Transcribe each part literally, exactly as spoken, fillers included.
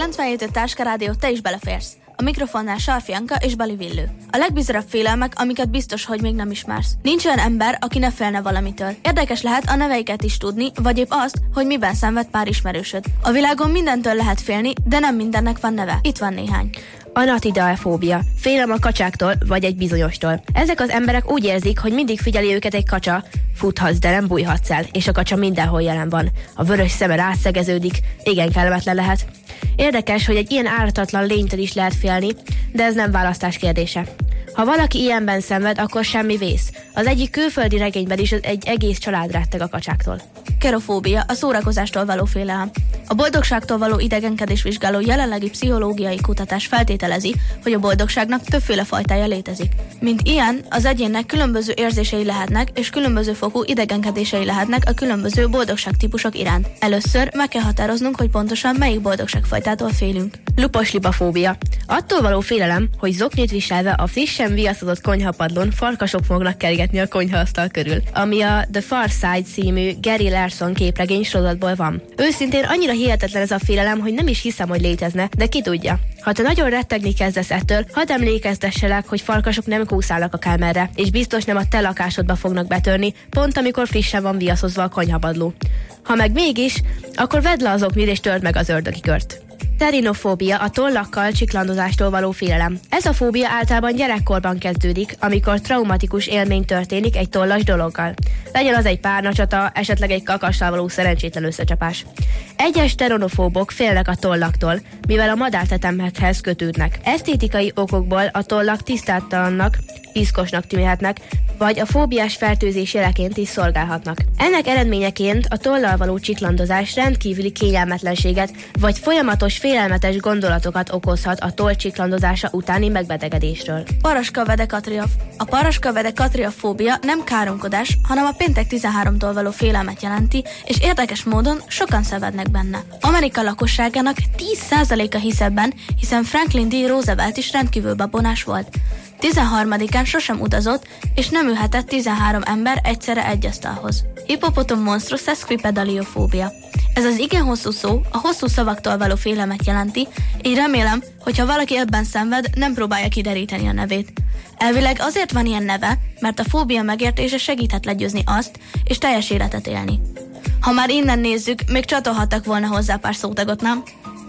kilencvenhét öt Táska Rádió, te is beleférsz. A mikrofonnál Sarfi Anka és Bali Villő. A legbizarabb félelmek, amiket biztos, hogy még nem ismersz. Nincs olyan ember, aki ne félne valamitől. Érdekes lehet a neveiket is tudni, vagy épp azt, hogy miben szenved pár ismerősöd. A világon mindentől lehet félni, de nem mindennek van neve. Itt van néhány. Anatidaefóbia, félelem a kacsáktól vagy egy bizonyostól. Ezek az emberek úgy érzik, hogy mindig figyeli őket egy kacsa, futhatsz, de nem bújhatsz el, és a kacsa mindenhol jelen van. A vörös szeme rászegeződik, igen kellemetlen lehet. Érdekes, hogy egy ilyen ártatlan lénytől is lehet félni, de ez nem választás kérdése. Ha valaki ilyenben szenved, akkor semmi vész. Az egyik külföldi regényben is egy egész család retteg a kacsáktól. Kerofóbia, a szórakozástól való félelem. A boldogságtól való idegenkedés vizsgáló jelenlegi pszichológiai kutatás feltételezi, hogy a boldogságnak többféle fajtája létezik. Mint ilyen, az egyénnek különböző érzései lehetnek, és különböző fokú idegenkedései lehetnek a különböző boldogságtípusok iránt. Először meg kell határoznunk, hogy pontosan melyik boldogságfajtától félünk. Luposlibafóbia. Attól való félelem, hogy zoknit viselve a frissen viaszozott konyhapadlón farkasok fognak kergetni a konyhaasztal körül, ami a The Far Side című Gary Larson képregény sorozatból van. Őszintén annyira hihetetlen ez a félelem, hogy nem is hiszem, hogy létezne, de ki tudja. Ha te nagyon rettegni kezdesz ettől, hadd emlékeztesselek, hogy farkasok nem kúszálnak akármerre, és biztos nem a te lakásodba fognak betörni, pont amikor frissen van viaszozva a konyhapadló. Ha meg mégis, akkor vedd le az oknid és törd meg az ördögi kört. Terinofóbia, a tollakkal csiklandozástól való félelem. Ez a fóbia általában gyerekkorban kezdődik, amikor traumatikus élmény történik egy tollas dologgal. Legyen az egy párnacsata, esetleg egy kakassal való szerencsétlen összecsapás. Egyes teronofóbok félnek a tollaktól, mivel a madártetemekhez kötődnek. Esztétikai okokból a tollak tisztátalannak, piszkosnak tűnhetnek, vagy a fóbiás fertőzés jeleként is szolgálhatnak. Ennek eredményeként a tollal való csiklandozás rendkívüli kényelmetlenséget, vagy folyamatos félelmetes gondolatokat okozhat a toll csiklandozása utáni megbetegedésről. Paraskavedekatria. A paraskavedekatriafóbia nem káromkodás, hanem a péntek tizenháromtól való félelmet jelenti, és érdekes módon sokan szenvednek benne. Amerika lakosságának tíz százaléka hisz ebben, hiszen Franklin D. Roosevelt is rendkívül babonás volt. tizenharmadikán sosem utazott, és nem ülhetett tizenhárom ember egyszerre egy asztalhoz. Hippopotom monstrous sesquipedaliofóbia. Ez az igen hosszú szó a hosszú szavaktól való félelmet jelenti, így remélem, hogy ha valaki ebben szenved, nem próbálja kideríteni a nevét. Elvileg azért van ilyen neve, mert a fóbia megértése segíthet legyőzni azt, és teljes életet élni. Ha már innen nézzük, még csatolhattak volna hozzá pár szótagot, nem?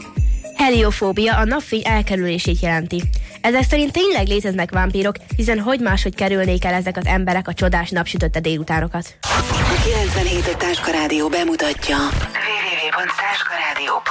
Heliofóbia a napfény elkerülését jelenti. Ezek szerint tényleg léteznek vámpírok, hiszen hogy máshogy kerülnék el ezek az emberek a csodás napsütötte délutánokat. A kilencvenhét Táska Rádió bemutatja double-u double-u double-u pont táska rádió pont